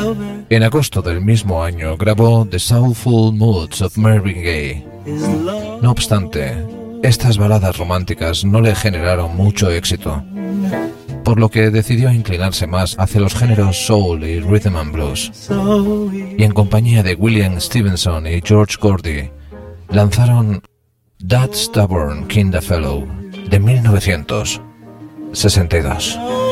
En agosto del mismo año grabó The Soulful Moods of Marvin Gaye. No obstante, estas baladas románticas no le generaron mucho éxito, por lo que decidió inclinarse más hacia los géneros soul y rhythm and blues. Y en compañía de William Stevenson y George Gordy, lanzaron That Stubborn Kinda Fellow de 1962.